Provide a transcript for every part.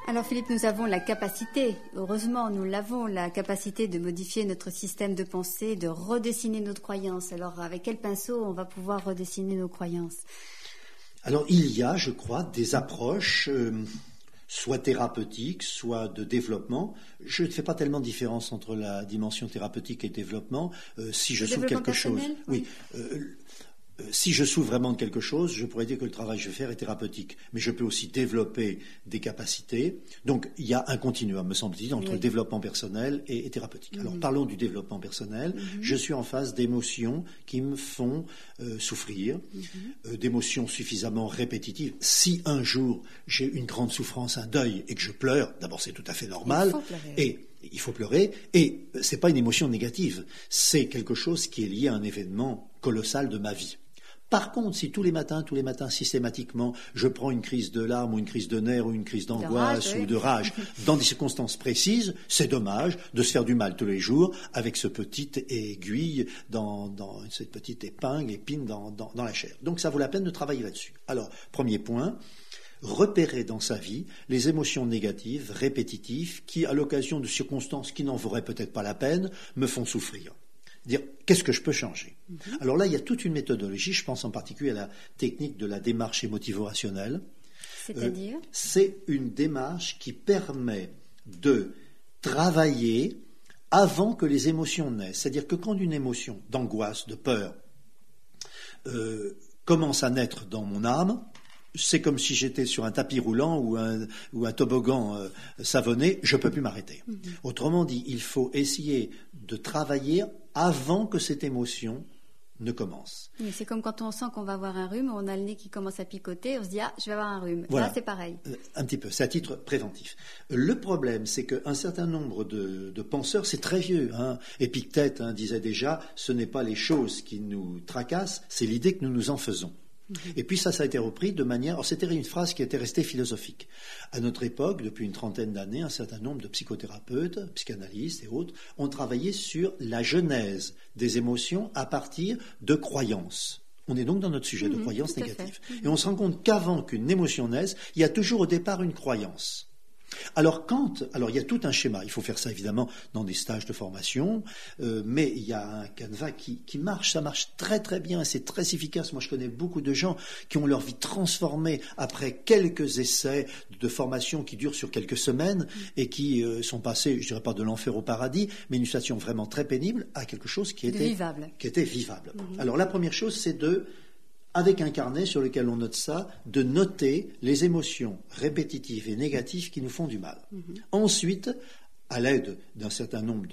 Alors Philippe, nous avons la capacité, heureusement nous l'avons, la capacité de modifier notre système de pensée, de redessiner notre croyance. Alors avec quel pinceau on va pouvoir redessiner nos croyances? Alors il y a, je crois, des approches, soit thérapeutiques, soit de développement. Je ne fais pas tellement de différence entre la dimension thérapeutique et le développement. Si je souffre quelque chose, oui. Si je souffre vraiment de quelque chose, je pourrais dire que le travail que je vais faire est thérapeutique. Mais je peux aussi développer des capacités. Donc, il y a un continuum, me semble-t-il, entre le développement personnel et thérapeutique. Alors, parlons du développement personnel. Je suis en face d'émotions qui me font souffrir, d'émotions suffisamment répétitives. Si un jour, j'ai une grande souffrance, un deuil, et que je pleure, d'abord, c'est tout à fait normal. Il faut pleurer. Et c'est pas une émotion négative. C'est quelque chose qui est lié à un événement colossal de ma vie. Par contre, si tous les matins, systématiquement, je prends une crise de larmes ou une crise de nerfs ou une crise d'angoisse ou de rage dans des circonstances précises, c'est dommage de se faire du mal tous les jours avec ce petit aiguille cette petite épine dans la chair. Donc ça vaut la peine de travailler là-dessus. Alors, premier point, repérer dans sa vie les émotions négatives, répétitives, qui, à l'occasion de circonstances qui n'en vauraient peut-être pas la peine, me font souffrir. Dire, qu'est-ce que je peux changer? Alors là, il y a toute une méthodologie, je pense en particulier à la technique de la démarche émotivo-rationnelle. C'est-à-dire c'est une démarche qui permet de travailler avant que les émotions naissent. C'est-à-dire que quand une émotion d'angoisse, de peur, commence à naître dans mon âme, c'est comme si j'étais sur un tapis roulant ou un toboggan savonné, je ne peux plus m'arrêter. Autrement dit, il faut essayer de travailler avant que cette émotion ne commence. Oui, c'est comme quand on sent qu'on va avoir un rhume, on a le nez qui commence à picoter, on se dit « Ah, je vais avoir un rhume ». Voilà. Là, c'est pareil. Un petit peu, c'est à titre préventif. Le problème, c'est qu'un certain nombre de penseurs, c'est très vieux. Épictète disait déjà « Ce n'est pas les choses qui nous tracassent, c'est l'idée que nous nous en faisons ». Et puis ça a été repris de manière... Alors c'était une phrase qui était restée philosophique. À notre époque, depuis une trentaine d'années, un certain nombre de psychothérapeutes, psychanalystes et autres ont travaillé sur la genèse des émotions à partir de croyances. On est donc dans notre sujet de croyances négatives. Et on se rend compte qu'avant qu'une émotion naisse, il y a toujours au départ une croyance. Alors il y a tout un schéma, il faut faire ça évidemment dans des stages de formation, mais il y a un canevas qui marche, ça marche très très bien, c'est très efficace. Moi je connais beaucoup de gens qui ont leur vie transformée après quelques essais de formation qui durent sur quelques semaines et qui sont passés, je dirais pas de l'enfer au paradis, mais une situation vraiment très pénible à quelque chose qui était vivable. Alors la première chose c'est avec un carnet sur lequel on note ça, de noter les émotions répétitives et négatives qui nous font du mal. Ensuite, à l'aide d'un certain nombre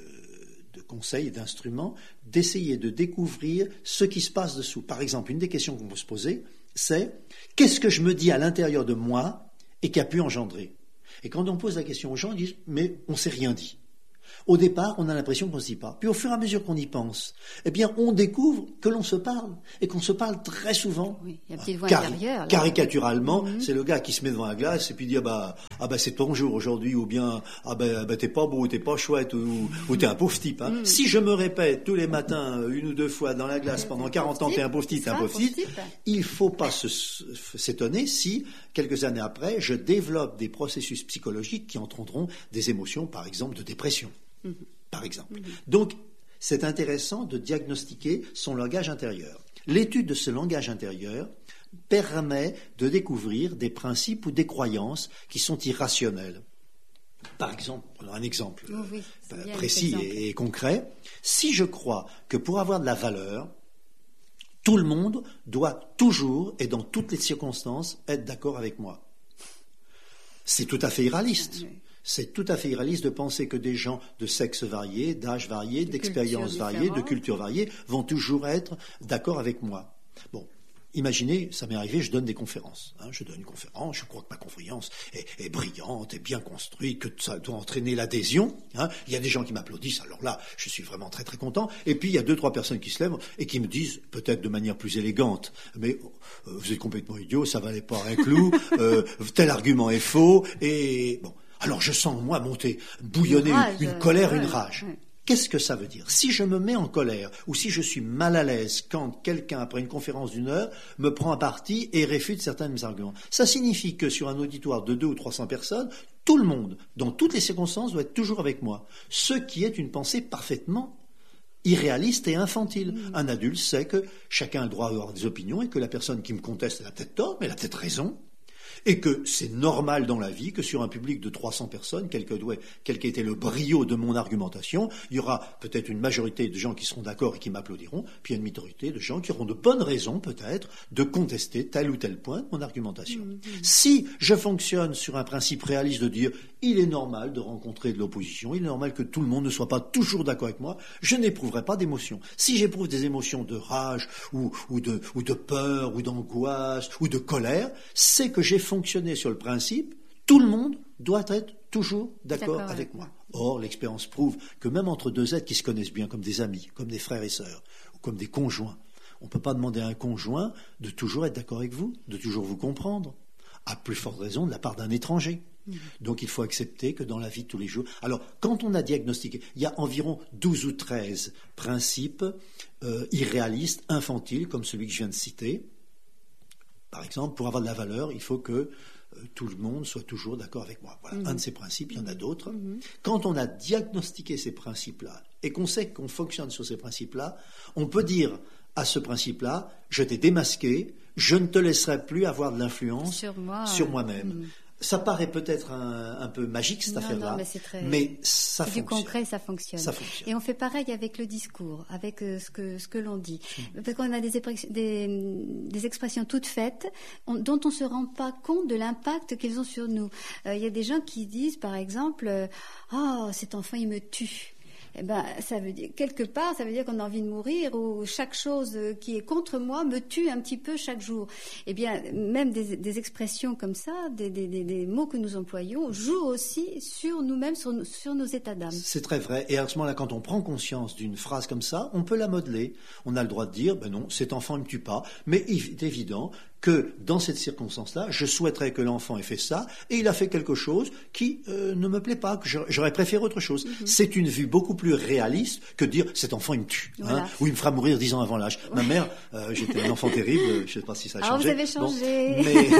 de conseils et d'instruments, d'essayer de découvrir ce qui se passe dessous. Par exemple, une des questions qu'on peut se poser, c'est « Qu'est-ce que je me dis à l'intérieur de moi et qui a pu engendrer ?» Et quand on pose la question aux gens, ils disent « Mais on ne s'est rien dit ». Au départ, on a l'impression qu'on ne se dit pas. Puis au fur et à mesure qu'on y pense, eh bien, on découvre que l'on se parle. Et qu'on se parle très souvent. Oui, il y a une petite voix intérieure. Caricaturalement, c'est le gars qui se met devant la glace et puis dit, c'est ton jour aujourd'hui, ou bien, t'es pas beau, t'es pas chouette, ou t'es un pauvre type, Si je me répète tous les matins, une ou deux fois dans la glace pendant 40 ans, t'es un pauvre type, il faut pas s'étonner si, quelques années après, je développe des processus psychologiques qui entraîneront des émotions, par exemple, de dépression. Par exemple. Donc, c'est intéressant de diagnostiquer son langage intérieur. L'étude de ce langage intérieur permet de découvrir des principes ou des croyances qui sont irrationnelles. Par exemple, un exemple précis et concret, si je crois que pour avoir de la valeur, tout le monde doit toujours et dans toutes les circonstances être d'accord avec moi, c'est tout à fait irréaliste. C'est tout à fait irréaliste de penser que des gens de sexe variés, d'âge variés, d'expériences variées, de cultures variées vont toujours être d'accord avec moi. Bon, imaginez, ça m'est arrivé, je donne des conférences. Je donne une conférence, je crois que ma conférence est brillante, est bien construite, que ça doit entraîner l'adhésion. Il y a des gens qui m'applaudissent, alors là, je suis vraiment très très content. Et puis il y a 2-3 personnes qui se lèvent et qui me disent, peut-être de manière plus élégante, mais vous êtes complètement idiot, ça valait pas un clou, tel argument est faux, et bon. Alors je sens, moi, monter, bouillonner une colère, une rage. Qu'est-ce que ça veut dire? Si je me mets en colère ou si je suis mal à l'aise quand quelqu'un, après une conférence d'1 heure, me prend à partie et réfute certains de mes arguments, ça signifie que sur un auditoire de 200 ou 300 personnes, tout le monde, dans toutes les circonstances, doit être toujours avec moi. Ce qui est une pensée parfaitement irréaliste et infantile. Un adulte sait que chacun a le droit d'avoir des opinions et que la personne qui me conteste elle a peut-être tort, mais elle a peut-être raison. Et que c'est normal dans la vie que sur un public de 300 personnes, quel qu'ait été le brio de mon argumentation, il y aura peut-être une majorité de gens qui seront d'accord et qui m'applaudiront, puis une minorité de gens qui auront de bonnes raisons peut-être de contester tel ou tel point de mon argumentation. Si je fonctionne sur un principe réaliste de dire il est normal de rencontrer de l'opposition, il est normal que tout le monde ne soit pas toujours d'accord avec moi, je n'éprouverai pas d'émotion. Si j'éprouve des émotions de rage ou de peur ou d'angoisse ou de colère, c'est que j'ai fonctionné sur le principe, tout le monde doit être toujours d'accord avec moi. Or, l'expérience prouve que même entre deux êtres qui se connaissent bien, comme des amis, comme des frères et sœurs, ou comme des conjoints, on ne peut pas demander à un conjoint de toujours être d'accord avec vous, de toujours vous comprendre, à plus forte raison de la part d'un étranger. Donc il faut accepter que dans la vie de tous les jours... Alors, quand on a diagnostiqué, il y a environ 12 ou 13 principes irréalistes, infantiles, comme celui que je viens de citer. Par exemple, pour avoir de la valeur, il faut que tout le monde soit toujours d'accord avec moi. Voilà, un de ces principes, il y en a d'autres. Quand on a diagnostiqué ces principes-là et qu'on sait qu'on fonctionne sur ces principes-là, on peut dire à ce principe-là, je t'ai démasqué, je ne te laisserai plus avoir de l'influence sur moi-même. Ça paraît peut-être un peu magique, cette affaire-là, mais ça fonctionne. Du concret, ça fonctionne. Et on fait pareil avec le discours, avec ce que l'on dit. Parce qu'on a des expressions toutes faites dont on ne se rend pas compte de l'impact qu'elles ont sur nous. Il y a des gens qui disent, par exemple, « Oh, cet enfant, il me tue ». Eh ben, ça veut dire, quelque part, ça veut dire qu'on a envie de mourir ou chaque chose qui est contre moi me tue un petit peu chaque jour. Eh bien, même des expressions comme ça, des mots que nous employons jouent aussi sur nous-mêmes, sur nos états d'âme. C'est très vrai. Et à ce moment-là, quand on prend conscience d'une phrase comme ça, on peut la modeler. On a le droit de dire, ben non, cet enfant ne me tue pas. Mais il est évident que dans cette circonstance-là, je souhaiterais que l'enfant ait fait ça, et il a fait quelque chose qui ne me plaît pas, que j'aurais préféré autre chose. C'est une vue beaucoup plus réaliste que de dire « cet enfant, il me tue voilà. », ou « il me fera mourir 10 ans avant l'âge ». Ma mère, j'étais un enfant terrible, je ne sais pas si ça a changé. Ah, vous avez changé.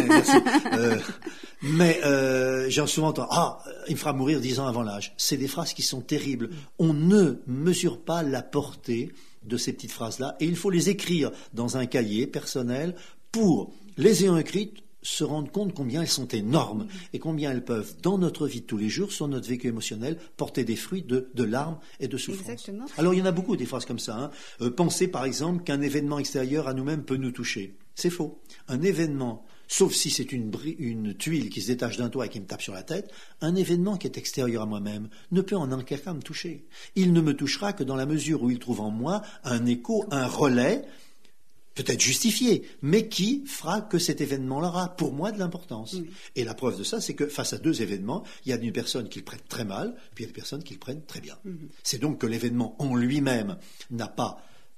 Bon, mais j'ai souvent entendu « ah, il me fera mourir 10 ans avant l'âge ». C'est des phrases qui sont terribles. On ne mesure pas la portée de ces petites phrases-là, et il faut les écrire dans un cahier personnel pour, les ayant écrites, se rendre compte combien elles sont énormes et combien elles peuvent, dans notre vie de tous les jours, sur notre vécu émotionnel, porter des fruits de larmes et de souffrance. Exactement. Alors, il y en a beaucoup des phrases comme ça. Pensez, par exemple, qu'un événement extérieur à nous-mêmes peut nous toucher. C'est faux. Un événement, sauf si c'est une tuile qui se détache d'un toit et qui me tape sur la tête, un événement qui est extérieur à moi-même ne peut en aucun cas me toucher. Il ne me touchera que dans la mesure où il trouve en moi un écho, un relais, peut-être justifié, mais qui fera que cet événement-là aura pour moi de l'importance. Oui. Et la preuve de ça, c'est que face à deux événements, il y a des personnes qui le prennent très mal, puis il y a des personnes qui le prennent très bien. C'est donc que l'événement en lui-même n'a pas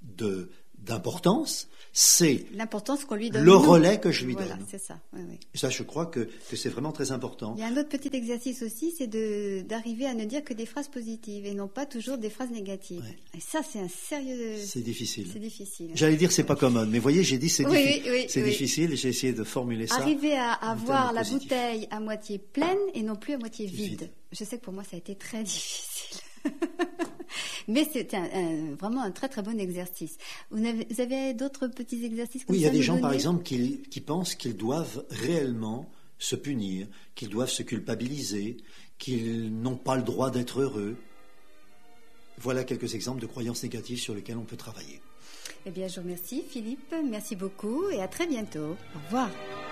d'importance, c'est l'importance qu'on lui donne, le relais que je lui donne. C'est ça. Oui. Et ça, je crois que c'est vraiment très important. Il y a un autre petit exercice aussi, c'est d'arriver à ne dire que des phrases positives et non pas toujours des phrases négatives. Oui. Et ça, c'est un sérieux... C'est difficile. C'est difficile. J'allais dire c'est pas commode, mais voyez, j'ai dit c'est difficile et j'ai essayé de formuler ça. Arriver à voir la bouteille à moitié pleine et non plus à moitié vide. Je sais que pour moi, ça a été très difficile. Mais c'est vraiment un très très bon exercice. Vous avez d'autres petits exercices comme ça? Oui, il y a des gens par exemple qui pensent qu'ils doivent réellement se punir, qu'ils doivent se culpabiliser, qu'ils n'ont pas le droit d'être heureux. Voilà quelques exemples de croyances négatives sur lesquelles on peut travailler. Eh bien, je vous remercie Philippe, merci beaucoup et à très bientôt. Au revoir.